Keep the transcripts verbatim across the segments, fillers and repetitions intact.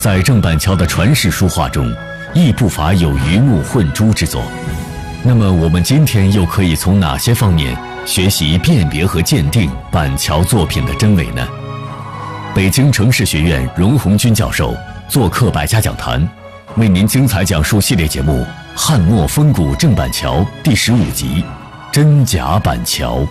在郑板桥的传世书画中，亦不乏有鱼目混珠之作。那么，我们今天又可以从哪些方面学习辨别和鉴定板桥作品的真伪呢？北京城市学院荣鸿钧教授做客百家讲坛，为您精彩讲述系列节目《汉末风骨郑板桥》第十五集：真假板桥。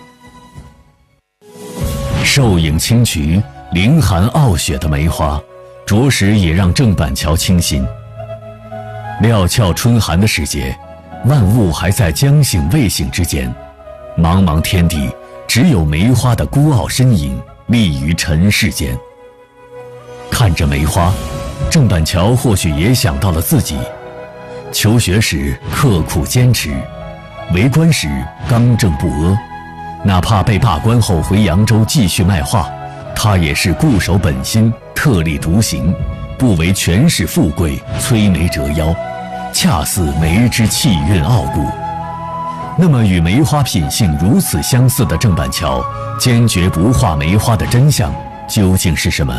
瘦影清癯、凌寒傲雪的梅花，着实也让郑板桥倾心。料峭春寒的时节，万物还在将醒未醒之间，茫茫天地，只有梅花的孤傲身影立于尘世间。看着梅花，郑板桥或许也想到了自己。求学时刻苦坚持，为官时刚正不阿，哪怕被罢官后回扬州继续卖画，他也是固守本心，特立独行，不为权势富贵摧眉折腰，恰似梅之气韵傲骨。那么与梅花品性如此相似的郑板桥，坚决不画梅花的真相究竟是什么？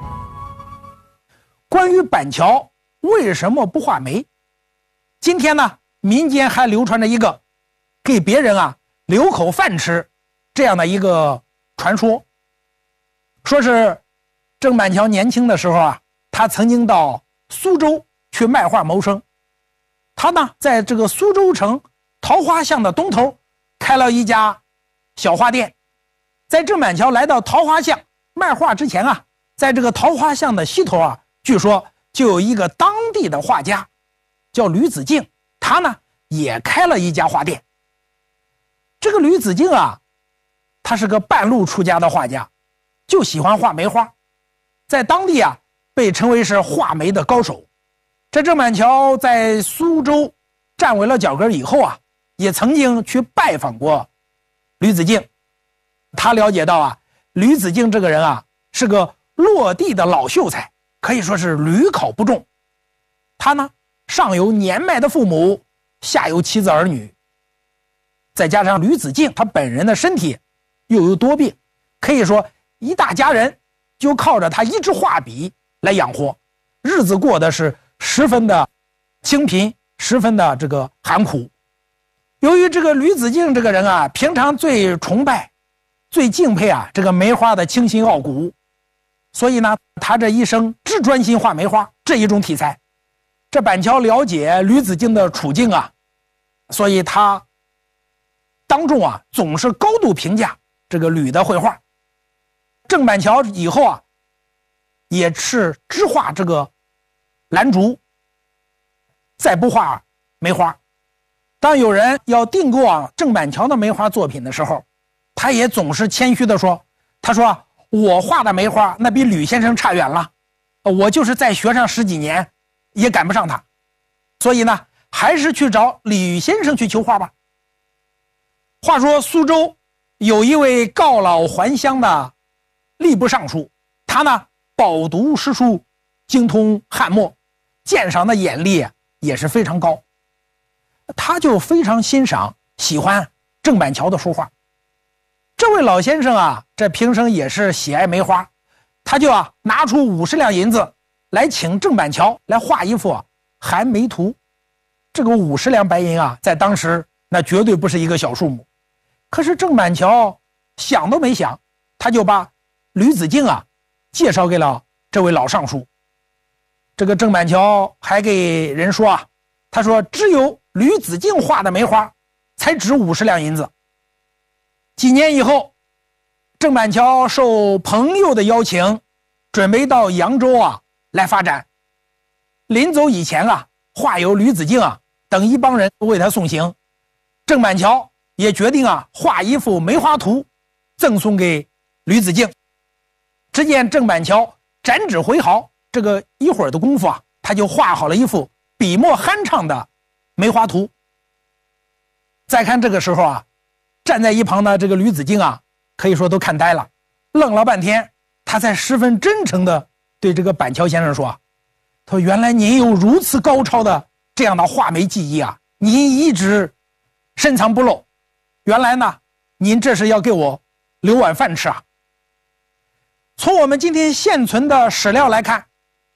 关于板桥为什么不画梅，今天呢，民间还流传着一个给别人啊留口饭吃这样的一个传说，说是郑板桥年轻的时候啊，他曾经到苏州去卖画谋生。他呢，在这个苏州城桃花巷的东头开了一家小画店。在郑板桥来到桃花巷卖画之前啊，在这个桃花巷的西头啊，据说就有一个当地的画家叫吕子敬，他呢也开了一家画店。这个吕子敬啊，他是个半路出家的画家，就喜欢画梅花，在当地啊被称为是画梅的高手。这郑板桥在苏州站稳了脚跟以后啊，也曾经去拜访过吕子敬。他了解到啊，吕子敬这个人啊是个落地的老秀才，可以说是屡考不中。他呢上有年迈的父母，下有妻子儿女，再加上吕子敬他本人的身体又有多病，可以说一大家人就靠着他一支画笔来养活，日子过得是十分的清贫，十分的这个寒苦。由于这个吕子敬这个人啊，平常最崇拜最敬佩啊这个梅花的清新傲骨，所以呢他这一生只专心画梅花这一种题材。这板桥了解吕子敬的处境啊，所以他当众啊总是高度评价这个吕的绘画。郑板桥以后啊也是只画这个兰竹，再不画梅花。当有人要订购啊郑板桥的梅花作品的时候，他也总是谦虚地说，他说我画的梅花那比吕先生差远了，我就是再学上十几年也赶不上他，所以呢还是去找吕先生去求画吧。话说苏州有一位告老还乡的吏部尚书，他呢饱读诗书，精通汉墨，鉴赏的眼力也是非常高，他就非常欣赏喜欢郑板桥的书画。这位老先生啊，这平生也是喜爱梅花，他就啊拿出五十两银子来请郑板桥来画一幅寒梅图。这个五十两白银啊，在当时那绝对不是一个小数目。可是郑板桥想都没想，他就把吕子敬啊介绍给了这位老尚书。这个郑板桥还给人说啊，他说只有吕子敬画的梅花才值五十两银子。几年以后，郑板桥受朋友的邀请，准备到扬州啊来发展。临走以前啊，画友吕子敬啊等一帮人为他送行。郑板桥也决定啊画一幅梅花图赠送给吕子敬。只见郑板桥展指挥毫，这个一会儿的功夫啊，他就画好了一幅笔墨酣畅的梅花图。再看这个时候啊，站在一旁的这个吕子敬啊，可以说都看呆了，愣了半天，他才十分真诚地对这个板桥先生说，他说原来您有如此高超的这样的画梅技艺啊，您一直深藏不露，原来呢您这是要给我留碗饭吃啊。从我们今天现存的史料来看，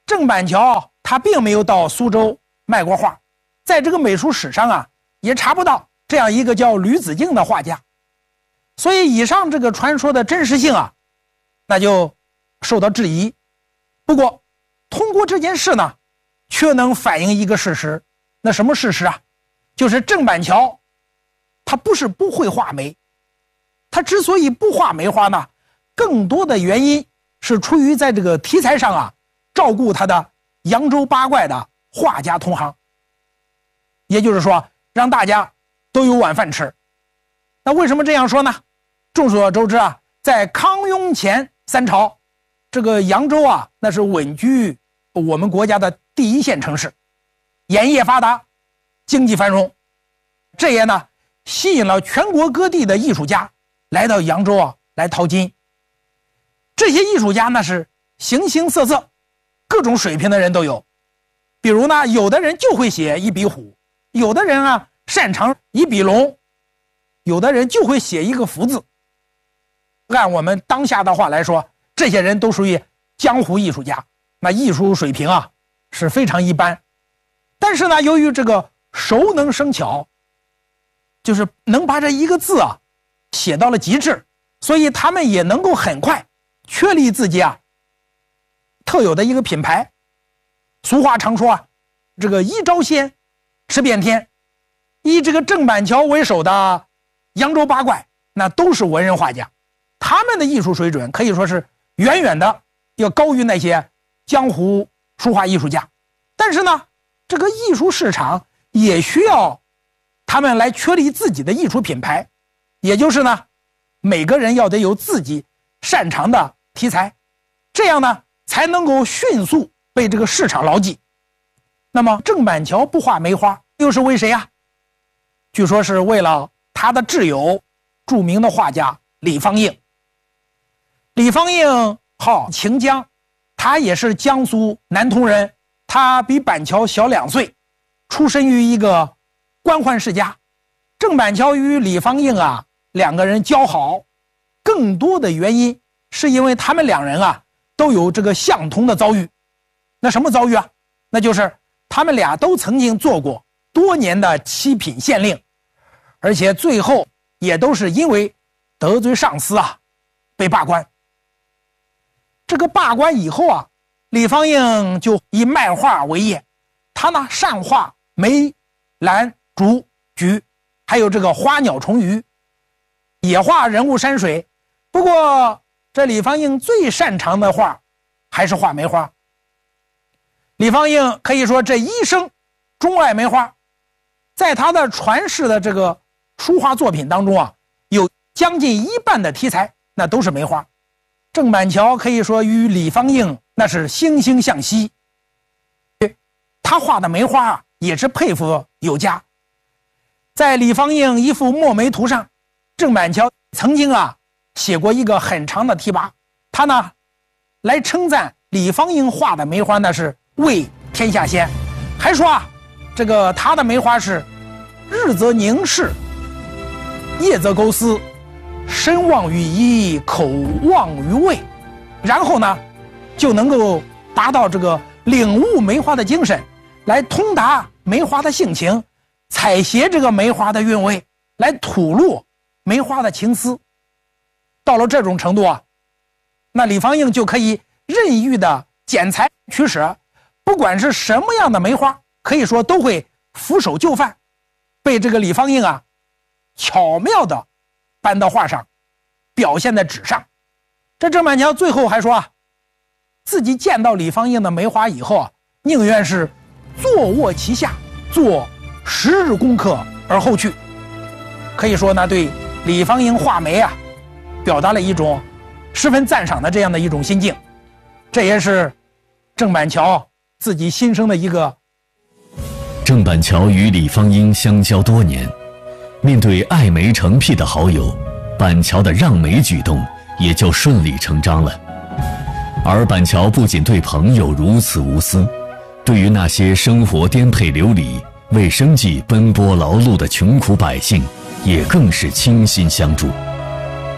郑板桥他并没有到苏州卖过画，在这个美术史上啊，也查不到这样一个叫吕子敬的画家。所以以上这个传说的真实性啊，那就受到质疑。不过通过这件事呢，却能反映一个事实。那什么事实啊？就是郑板桥他不是不会画梅，他之所以不画梅花呢，更多的原因是出于在这个题材上啊，照顾他的扬州八怪的画家同行，也就是说让大家都有晚饭吃。那为什么这样说呢？众所周知啊，在康雍乾三朝，这个扬州啊，那是稳居我们国家的第一线城市，盐业发达，经济繁荣，这也呢吸引了全国各地的艺术家来到扬州啊来淘金。这些艺术家呢是形形色色，各种水平的人都有。比如呢，有的人就会写一笔虎，有的人啊擅长一笔龙，有的人就会写一个福字。按我们当下的话来说，这些人都属于江湖艺术家，那艺术水平啊是非常一般。但是呢，由于这个熟能生巧，就是能把这一个字啊写到了极致，所以他们也能够很快确立自己啊特有的一个品牌。俗话常说啊，这个一招鲜吃遍天。以这个郑板桥为首的扬州八怪，那都是文人画家，他们的艺术水准可以说是远远的要高于那些江湖书画艺术家。但是呢，这个艺术市场也需要他们来确立自己的艺术品牌，也就是呢，每个人要得有自己擅长的题材，这样呢才能够迅速被这个市场牢记。那么郑板桥不画梅花又是为谁啊？据说是为了他的挚友著名的画家李方应。李方应号秦江，他也是江苏南通人，他比板桥小两岁，出身于一个官宦世家。郑板桥与李方应啊两个人交好，更多的原因是因为他们两人啊都有这个相同的遭遇。那什么遭遇啊？那就是他们俩都曾经做过多年的七品县令，而且最后也都是因为得罪上司啊被罢官。这个罢官以后啊，李方应就以卖画为业，他呢善画梅、兰、竹、菊，还有这个花鸟虫鱼，也画人物山水。不过这李方应最擅长的画还是画梅花。李方应可以说这一生钟爱梅花，在他的传世的这个书画作品当中啊，有将近一半的题材那都是梅花。郑板桥可以说与李方应那是惺惺相惜，他画的梅花啊也是佩服有加。在李方应一幅墨梅图上，郑板桥曾经啊写过一个很长的题跋，他呢来称赞李方应画的梅花那是为天下鲜，还说啊这个他的梅花是日则凝视，夜则构思，身忘于仪，口忘于味，然后呢就能够达到这个领悟梅花的精神，来通达梅花的性情，采撷这个梅花的韵味，来吐露梅花的情思。到了这种程度啊，那李方应就可以任意的捡才取舍，不管是什么样的梅花，可以说都会俯首就范，被这个李方应啊巧妙的搬到画上，表现在纸上。这郑板桥最后还说啊，自己见到李方应的梅花以后啊，宁愿是坐卧其下，做十日功课而后去。可以说呢，对李方应画梅啊表达了一种十分赞赏的这样的一种心境。这也是郑板桥自己心生的一个。 郑板桥与李方应相交多年，面对爱梅成癖的好友，板桥的让梅举动也就顺理成章了。而板桥不仅对朋友如此无私，对于那些生活颠沛流离、为生计奔波劳碌的穷苦百姓，也更是倾心相助。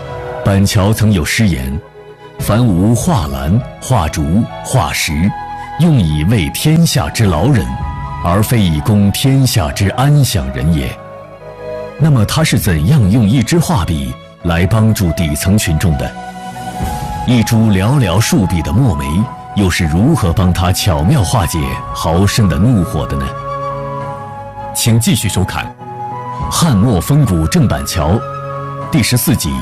板桥曾有诗言：凡无画兰、画竹、画石， 用以为天下之劳人，而非以供天下之安享人也。那么他是怎样用一支画笔来帮助底层群众的？一株寥寥数笔的墨梅又是如何帮他巧妙化解豪绅的怒火的呢？请继续收看《汉末风骨郑板桥》第十四集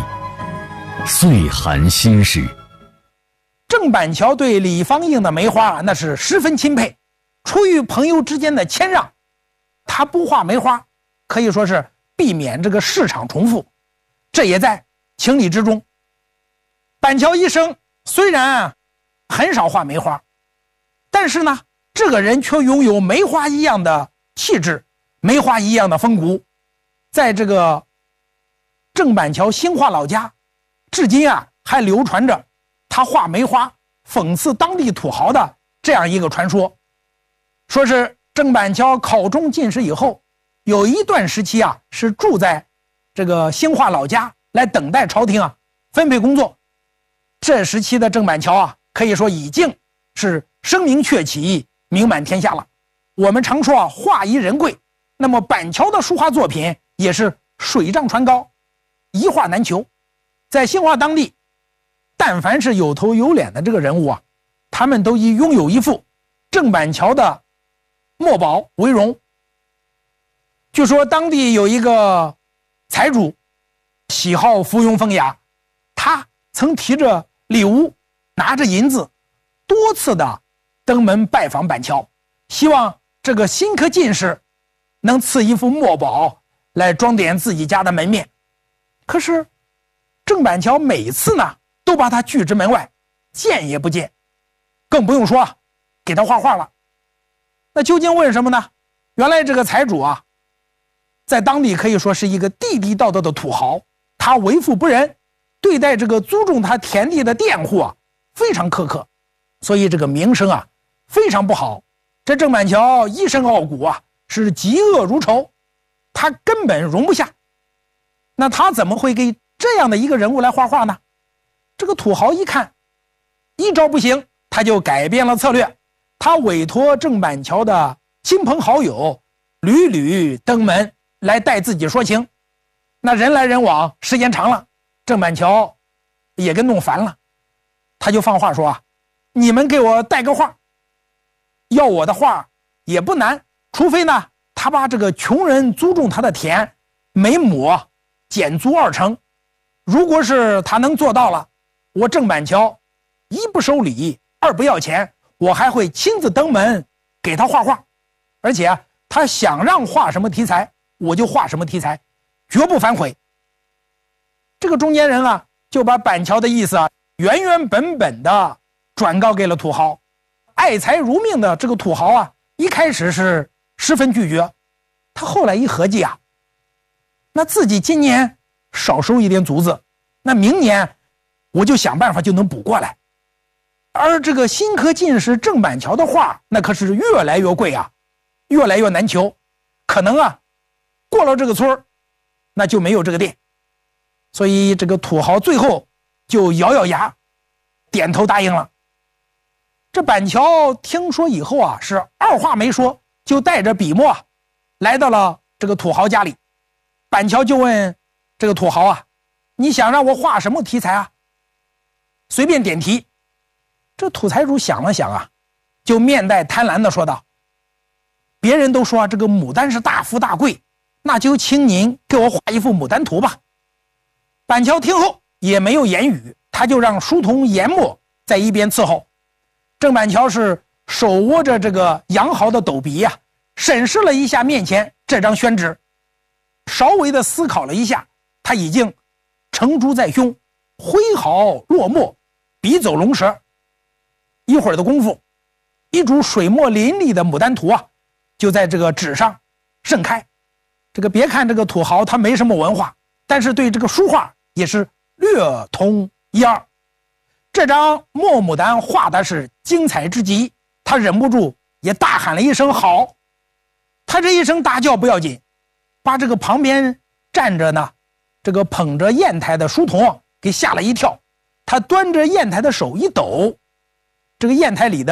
《岁寒心事》。 郑板桥对李方应的梅花那是十分钦佩，出于朋友之间的谦让，他不画梅花，可以说是避免这个市场重复，这也在情理之中。板桥一生虽然很少画梅花，但是呢，这个人却拥有梅花一样的气质，梅花一样的风骨。在这个郑板桥兴化老家，至今啊还流传着他画梅花讽刺当地土豪的这样一个传说。说是郑板桥考中进士以后，有一段时期啊是住在这个兴化老家，来等待朝廷啊分配工作。这时期的郑板桥啊，可以说已经是声名鹊起，名满天下了。我们常说啊，画一人贵，那么板桥的书画作品也是水涨船高，一画难求。在兴化当地，但凡是有头有脸的这个人物啊，他们都以拥有一幅郑板桥的墨宝为荣。据说当地有一个财主，喜好附庸风雅，他曾提着礼物，拿着银子，多次的登门拜访板桥，希望这个新科进士能赐一幅墨宝来装点自己家的门面。可是郑板桥每次呢都把他拒之门外，见也不见，更不用说给他画画了。那究竟为什么呢？原来这个财主啊，在当地可以说是一个地地道道的土豪，他为富不仁，对待这个租种他田地的佃户啊非常苛刻，所以这个名声啊非常不好。这郑板桥一身傲骨啊，是嫉恶如仇，他根本容不下。那他怎么会给这样的一个人物来画画呢？这个土豪一看一招不行，他就改变了策略，他委托郑板桥的亲朋好友屡屡登门来带自己说情。那人来人往，时间长了，郑板桥也跟弄烦了，他就放话说啊，你们给我带个画，要我的画也不难，除非呢他把这个穷人租种他的田每亩减租二成，如果是他能做到了，我郑板桥一不收礼，二不要钱，我还会亲自登门给他画画，而且他想让画什么题材我就画什么题材，绝不反悔。这个中间人啊就把板桥的意思啊原原本本的转告给了土豪。爱财如命的这个土豪啊，一开始是十分拒绝，他后来一合计啊，那自己今年少收一点租子，那明年我就想办法就能补过来。而这个新科进士郑板桥的画那可是越来越贵啊，越来越难求，可能啊过了这个村那就没有这个店。所以这个土豪最后就咬咬牙点头答应了。这板桥听说以后啊，是二话没说就带着笔墨来到了这个土豪家里。板桥就问这个土豪啊，你想让我画什么题材啊？随便点题。这土财主想了想啊，就面带贪婪的说道，别人都说啊这个牡丹是大富大贵，那就请您给我画一幅牡丹图吧。板桥听后也没有言语，他就让书童研墨在一边伺候。郑板桥是手握着这个羊毫的斗鼻呀、啊，审视了一下面前这张宣纸，稍微的思考了一下，他已经成竹在胸，挥毫落墨，笔走龙蛇。一会儿的功夫，一株水墨淋漓的牡丹图啊，就在这个纸上盛开。这个别看这个土豪他没什么文化，但是对这个书画也是略通一二。这张墨牡丹画的是精彩之极，他忍不住也大喊了一声好。他这一声大叫不要紧，把这个旁边站着呢这个捧着砚台的书童给吓了一跳。他端着砚台的手一抖，这个砚台里的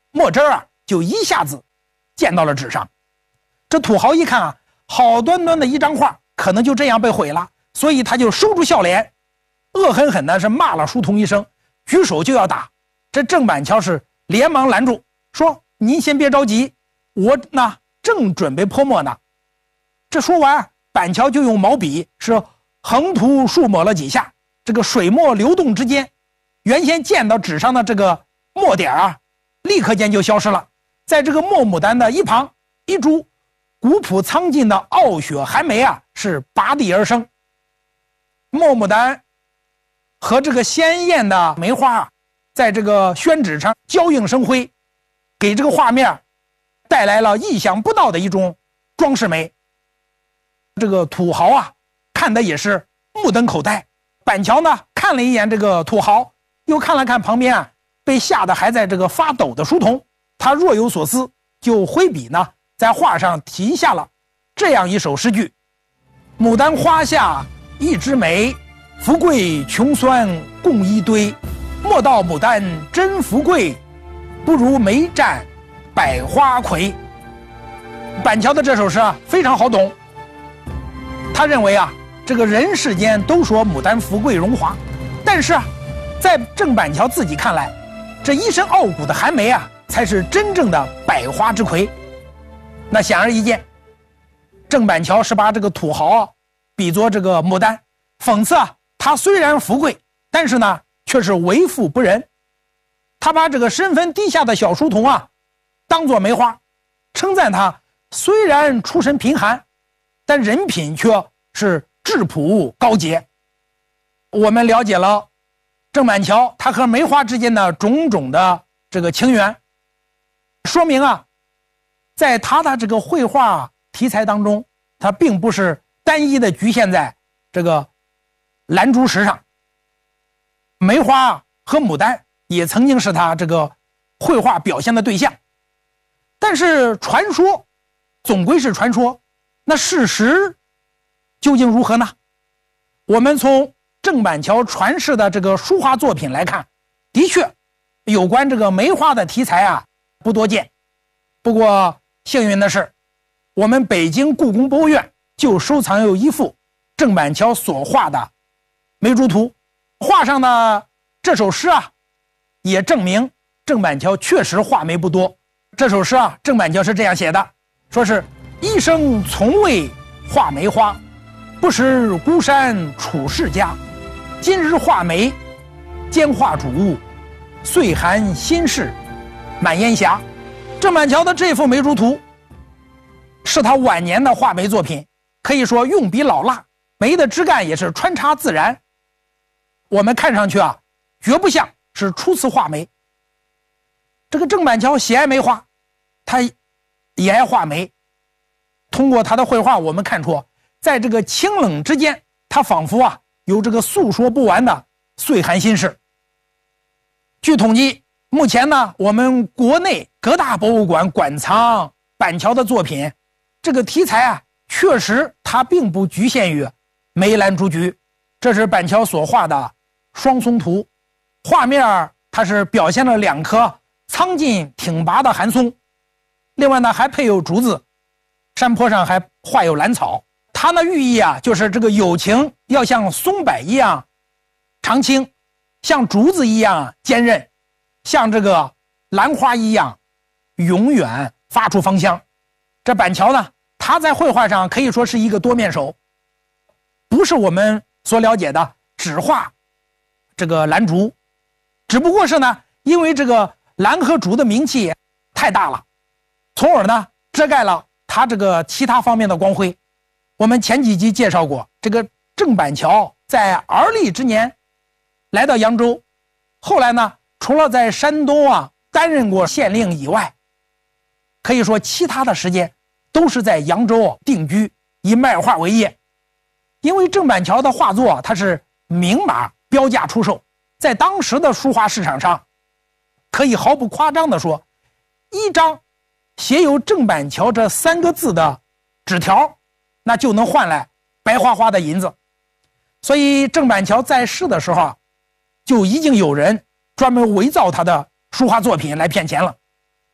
墨汁啊就一下子溅到了纸上。这土豪一看啊，好端端的一张画可能就这样被毁了，所以他就收住笑脸，恶狠狠的是骂了书童一声，举手就要打。这郑板桥是连忙拦住，说：“您先别着急，我呢正准备泼墨呢。”这说完，板桥就用毛笔是横涂竖抹了几下，这个水墨流动之间，原先溅到纸上的这个墨点啊，立刻间就消失了。在这个墨牡丹的一旁，一株古朴苍劲的傲雪寒梅啊，是拔地而生。墨牡丹和这个鲜艳的梅花啊，在这个宣纸上交映生辉，给这个画面带来了意想不到的一种装饰美。这个土豪啊，看的也是目瞪口呆。板桥呢，看了一眼这个土豪，又看了看旁边啊被吓得还在这个发抖的书童，他若有所思，就挥笔呢在画上题下了这样一首诗句：“牡丹花下一枝梅，富贵穷酸共一堆。莫道牡丹真富贵，不如梅占百花魁。”板桥的这首诗啊非常好懂。他认为啊，这个人世间都说牡丹富贵荣华，但是啊，在郑板桥自己看来，这一身傲骨的寒梅啊，才是真正的百花之魁。那显而易见，郑板桥是把这个土豪啊比作这个牡丹，讽刺啊他虽然富贵，但是呢却是为富不仁。他把这个身份低下的小书童啊当作梅花，称赞他虽然出身贫寒，但人品却是质朴高洁。我们了解了郑板桥他和梅花之间的种种的这个情缘，说明啊，在他的这个绘画题材当中，他并不是单一的局限在这个兰竹石上，梅花和牡丹也曾经是他这个绘画表现的对象。但是传说总归是传说，那事实究竟如何呢？我们从郑板桥传世的这个书画作品来看，的确有关这个梅花的题材啊不多见。不过幸运的是，我们北京故宫博物院就收藏有一幅郑板桥所画的梅竹图，画上的这首诗啊也证明郑板桥确实画梅不多。这首诗啊，郑板桥是这样写的，说是一生从未画梅花，不识孤山楚世家。今日画梅，兼画主，岁寒心事满烟霞。郑板桥的这幅梅竹图是他晚年的画梅作品，可以说用笔老辣，梅的枝干也是穿插自然。我们看上去啊，绝不像是初次画梅。这个郑板桥喜爱梅花，他也爱画梅。通过他的绘画，我们看出，在这个清冷之间，他仿佛啊有这个诉说不完的岁寒心事。据统计，目前呢，我们国内各大博物馆馆藏板桥的作品，这个题材啊，确实它并不局限于梅兰竹菊。这是板桥所画的双松图，画面它是表现了两棵苍劲挺拔的寒松，另外呢还配有竹子，山坡上还画有兰草。它的寓意啊，就是这个友情要像松柏一样长青，像竹子一样坚韧，像这个兰花一样永远发出芳香。这板桥呢，他在绘画上可以说是一个多面手，不是我们所了解的只画这个兰竹，只不过是呢，因为这个兰和竹的名气太大了，从而呢遮盖了他这个其他方面的光辉。我们前几集介绍过，这个郑板桥在而立之年来到扬州，后来呢，除了在山东啊担任过县令以外，可以说其他的时间都是在扬州定居，以卖画为业。因为郑板桥的画作它是明码标价出售，在当时的书画市场上，可以毫不夸张地说，一张写有郑板桥这三个字的纸条，那就能换来白花花的银子。所以郑板桥在世的时候，就已经有人专门伪造他的书画作品来骗钱了。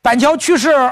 板桥去世